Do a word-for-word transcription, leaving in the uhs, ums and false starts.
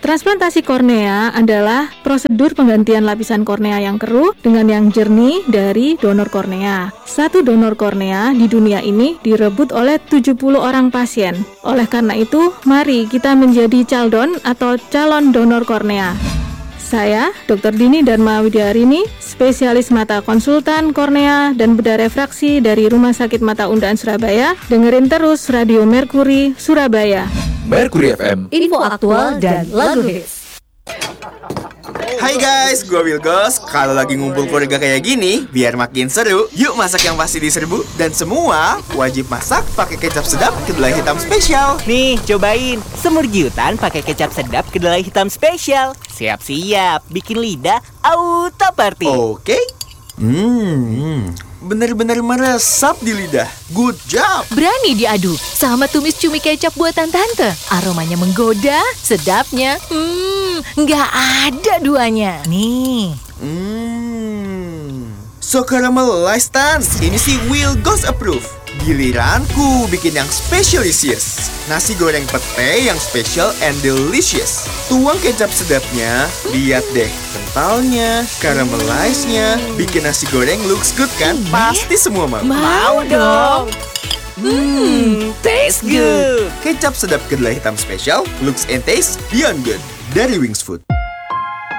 Transplantasi kornea adalah prosedur penggantian lapisan kornea yang keruh dengan yang jernih dari donor kornea. Satu donor kornea di dunia ini direbut oleh tujuh puluh orang pasien. Oleh karena itu, mari kita menjadi caldon atau calon donor kornea. Saya, dokter Dini Dharma Widiarini, spesialis mata konsultan kornea dan bedah refraksi dari Rumah Sakit Mata Undaan Surabaya. Dengerin terus Radio Mercury Surabaya. Mercury F M, info aktual dan lagu hits. Hai guys, gue Wilgos. Kalau lagi ngumpul keluarga kayak gini, biar makin seru, yuk masak yang pasti diserbu. Dan semua wajib masak pakai kecap sedap kedelai hitam spesial. Nih, cobain semur giutan pakai kecap sedap kedelai hitam spesial. Siap-siap, bikin lidah auto party. Oke. Hmm, bener-bener meresap di lidah. Good job. Berani diadu sama tumis cumi kecap buatan tante. Aromanya menggoda, sedapnya Hmm, nggak ada duanya. Nih. Hmm, so caramelized tan. Ini sih Wilgos approve. Giliranku bikin yang specialisius. Nasi goreng pete yang special and delicious. Tuang kecap sedapnya, lihat deh kentalnya, caramelized-nya. Bikin nasi goreng looks good kan? Pasti semua mau. Mau dong. Hmm, taste good. Kecap sedap kedelai hitam spesial, looks and taste beyond good. Dari Wings Food.